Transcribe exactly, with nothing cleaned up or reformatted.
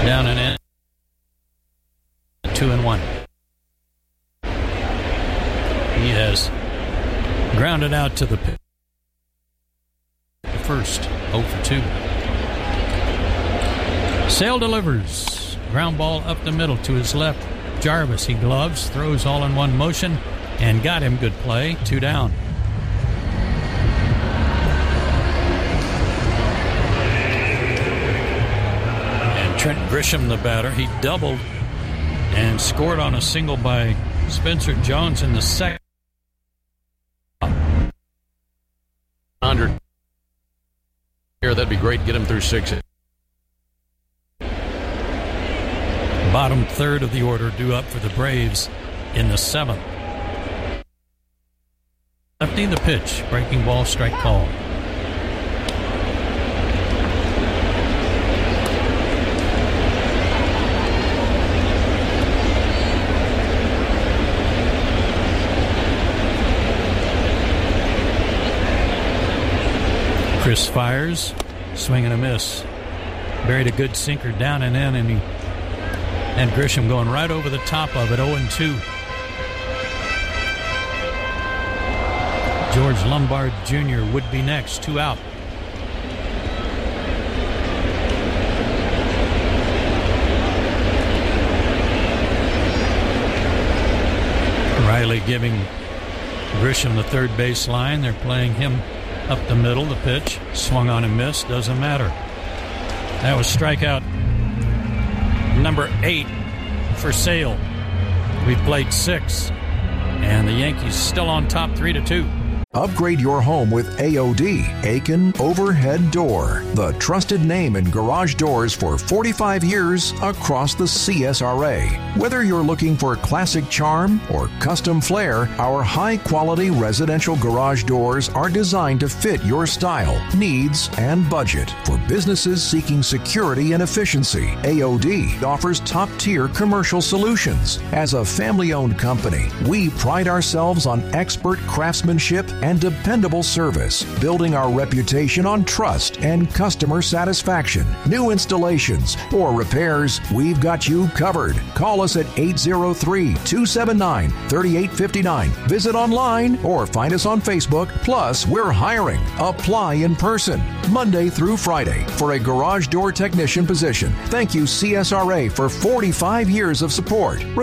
Down and in. Two and one. He has grounded out to the pit. The first, oh for two. Sale delivers. Ground ball up the middle to his left. Jarvis, he gloves, throws all in one motion, and got him. Good play. Two down. And Trent Grisham, the batter, he doubled and scored on a single by Spencer Jones in the second. one hundred. Here, that'd be great. Get him through six. Bottom third of the order due up for the Braves in the seventh. Lefty the pitch. Breaking ball, strike call. Chris fires, swing and a miss. Buried a good sinker down and in, and he, and Grisham going right over the top of it, oh and two. George Lombard Junior would be next, two out. Riley giving Grisham the third baseline. They're playing him up the middle. The pitch swung on and missed. Doesn't matter. That was strikeout number eight for Sale. We've played six, and the Yankees still on top three to two. Upgrade your home with A O D, Aiken Overhead Door, the trusted name in garage doors for forty-five years across the C S R A. Whether you're looking for classic charm or custom flair, our high-quality residential garage doors are designed to fit your style, needs, and budget. For businesses seeking security and efficiency, A O D offers top-tier commercial solutions. As a family-owned company, we pride ourselves on expert craftsmanship and dependable service, building our reputation on trust and customer satisfaction. New installations or repairs, we've got you covered. Call us at eight oh three, two seven nine, three eight five nine. Visit online or find us on Facebook. Plus, we're hiring. Apply in person, Monday through Friday, for a garage door technician position. Thank you, C S R A, for forty-five years of support.